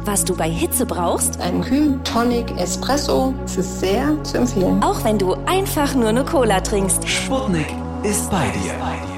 Was du bei Hitze brauchst? Einen kühlen Tonic Espresso. Es ist sehr zu empfehlen. Auch wenn du einfach nur eine Cola trinkst. Sputnik ist bei dir.